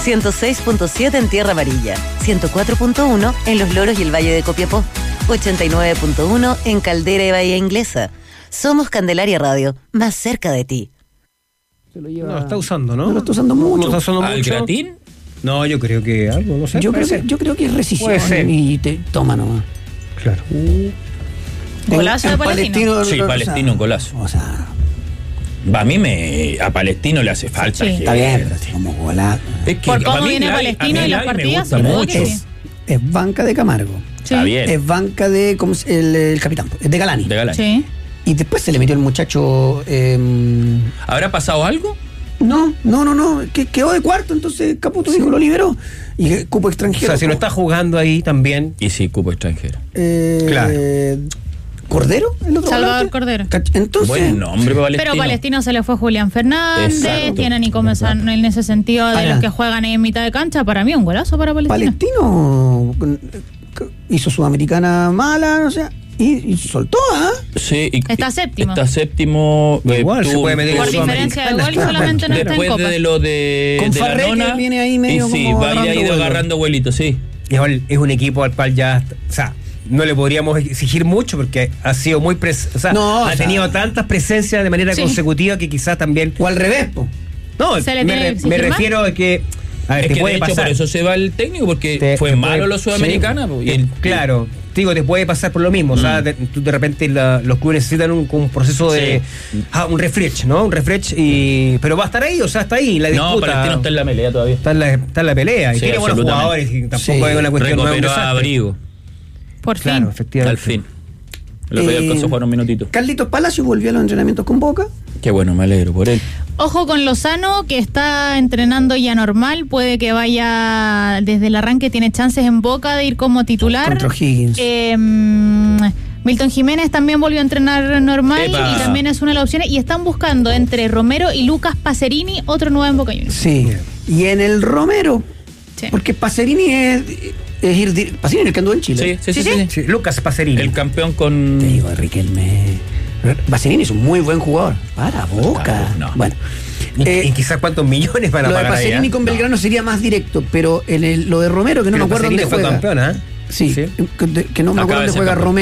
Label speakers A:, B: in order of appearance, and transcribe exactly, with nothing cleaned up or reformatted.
A: ciento seis punto siete en Tierra Amarilla, ciento cuatro punto uno en Los Loros y el Valle de Copiapó, ochenta y nueve punto uno en Caldera y Bahía Inglesa. Somos Candelaria Radio, más cerca de ti.
B: Se lo lleva...
C: No, lo está usando, ¿no?
B: No lo está usando mucho.
C: ¿No lo está usando
D: ¿Al
C: mucho?
D: gratín?
C: No, yo creo que algo, no sé.
B: Yo, creo
C: ser.
B: que, yo creo que es rescisión
C: Puede ser.
B: y te toma nomás.
C: Claro.
E: Golazo de
B: En
E: Palestino.
D: Sí,
B: o sea,
D: Palestino, golazo.
B: O sea,
D: Va, a mí me. A Palestino le hace falta.
E: Sí.
D: que-
B: está bien, pero así como golazo.
D: Es que
E: Por
D: a
E: cómo
D: mí
E: viene
D: Lai-
E: Palestino
D: a mí
E: en las
D: Lai me
E: partidas,
D: gusta
E: sin duda
D: mucho.
E: que sí.
B: Es, es banca de Camargo.
E: Sí.
D: Está bien.
B: Es banca de ¿cómo se- el, el capitán, es de Galani.
D: De Galán.
E: Sí.
B: Y después se le metió el muchacho. eh,
D: ¿Habrá pasado algo?
B: no, no, no, no. Que quedó de cuarto, entonces Caputo dijo lo liberó. Y que cupo
C: O
B: extranjero.
C: sea, si no está jugando ahí también.
D: Y sí, cupo extranjero.
B: Eh,
C: Claro.
B: ¿Cordero? ¿El otro
E: Salvador
B: volante?
E: Cordero.
B: Cach- Entonces.
D: Buen nombre para Palestino.
E: Pero Palestino se le fue Julián Fernández,
D: Exacto.
E: tiene a Nico Mesán en ese sentido de
B: Ahora.
E: los que juegan en mitad de cancha. Para mí un golazo para Palestino.
B: Palestino eh, hizo Sudamericana mala, no sé. Y, y soltó, ¿ah?
D: Sí, y-
E: Está séptimo.
D: Está séptimo. eh,
C: Igual se
D: tuvo-
C: puede meter
E: Por
C: en
E: diferencia de gol
C: Sudamericana.
E: solamente no está en
D: Después
E: Copa.
D: de lo de,
B: Con
D: de la
B: Farré, que
D: nona.
B: viene ahí medio
D: y sí,
B: como
D: va a ir
B: agarrando
D: ido
B: vuelo.
D: agarrando vuelitos, sí.
C: Igual es un equipo al cual ya, o sea, no le podríamos exigir mucho porque ha sido muy pres o sea,
B: No,
C: ha
B: o sea,
C: tenido tantas presencias de manera
E: Sí.
C: consecutiva que quizás también
B: O al revés, po.
C: no,
E: ¿Se le
C: me,
E: tiene que
C: re-
E: exigir
C: me
E: más?
C: refiero a que a ver,
D: Es
C: te
D: que
C: puede
D: de hecho
C: pasar.
D: por eso se va el técnico, porque
C: Te-
D: fue
C: te
D: malo
C: puede-
D: los sudamericanos.
C: sí,
D: po, y el-
C: claro, te digo, te puede pasar por lo mismo. O sea, de, tú de repente la- los clubes necesitan un, un proceso de.
D: Sí.
C: Ah, un refresh, ¿no? Un refresh, y, pero va a estar ahí, o sea, está ahí. La
D: No,
C: disputa,
D: Palestino está en la pelea todavía.
C: está en la, está en la pelea. Y
D: Sí,
C: tiene buenos
D: absolutamente.
C: jugadores. Y tampoco
B: Sí.
C: es una cuestión de un
D: Recuperó a
C: desastre.
D: Abrigo.
E: Por
C: Claro,
E: fin.
C: efectivamente.
D: Al fin. Lo que
B: Eh,
D: alcanzó a jugar un minutito.
B: Carlitos Palacios volvió a los entrenamientos con Boca.
D: Qué bueno, me alegro por él.
E: Ojo con Lozano, que está entrenando ya normal. Puede que vaya desde el arranque, tiene chances en Boca de ir como titular.
B: Contra O'Higgins.
E: Eh, Milton Jiménez también volvió a entrenar normal
D: Epa.
E: y también es una de las opciones. Y están buscando entre Romero y Lucas Pacerini otro nuevo en Boca Juniors.
B: Sí. Y en el Romero,
E: Sí.
B: porque Pacerini es, es ir. di- Pacerini es el que anduvo en Chile.
D: Sí, sí, sí.
E: Sí,
D: sí.
C: Sí, Lucas Pacerini.
D: El campeón con.
B: Te digo, Riquelme. Pacerini es un muy buen jugador. Para Boca.
D: No.
B: Bueno.
C: Y,
B: Eh,
C: y quizás cuántos millones van a
B: lo de
C: pagar allá.
B: Pacerini con Belgrano sería más directo, pero en el, lo de Romero, que no
C: Pero
B: me acuerdo
C: Pacerini
B: dónde
C: fue
B: juega.
C: campeón, ¿ah?
B: Sí,
C: Sí.
B: Que, que no me
D: Acaba
B: acuerdo
D: de
B: dónde
D: ser
B: juega
D: campeón.
B: Romero.